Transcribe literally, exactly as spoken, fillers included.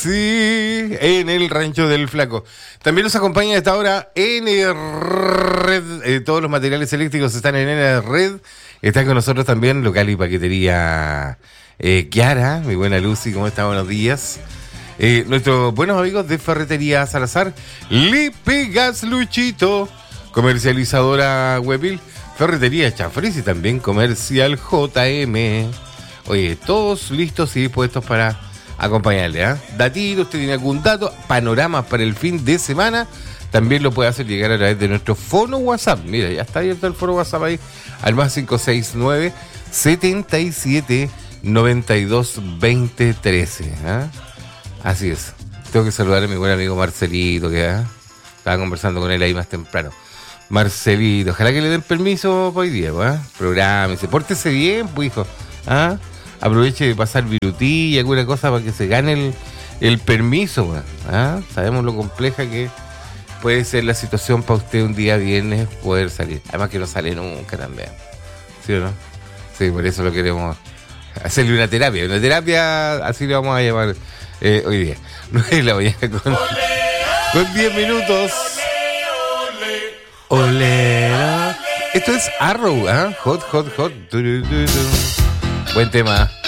sí, en el Rancho del Flaco. También nos acompaña a esta hora N Red. Eh, todos los materiales eléctricos están en N Red. Están con nosotros también local y paquetería eh, Kiara. Mi buena Lucy, ¿cómo está? Buenos días. Eh, nuestros buenos amigos de Ferretería Salazar. Le pegas, Luchito. Comercializadora Webbil. Ferretería Chafriz y también Comercial J M. Oye, todos listos y dispuestos para acompañarle, ¿ah? ¿eh? Datito, usted tiene algún dato, panoramas para el fin de semana, también lo puede hacer llegar a través de nuestro fono WhatsApp. Mira, ya está abierto el foro WhatsApp ahí, al más cinco seis nueve, setenta y siete, noventa y dos, veinte, trece. ¿eh? Así es. Tengo que saludar a mi buen amigo Marcelito, que ¿eh? estaba conversando con él ahí más temprano. Marcelito, ojalá que le den permiso hoy día, ¿eh? Prográmese, pórtese bien, pues, hijo. ¿Ah? Aproveche de pasar virutilla, alguna cosa para que se gane el, el permiso. ¿Ah? Sabemos lo compleja que puede ser la situación para usted un día viernes poder salir. Además que no sale nunca también. ¿Sí o no? Sí, por eso lo queremos hacerle una terapia. Una terapia, así le vamos a llamar eh, hoy día. nueve de la mañana con, con diez minutos. Olera. Esto es Arrow, ¿ah? ¿eh? Hot, hot, hot. Buen tema.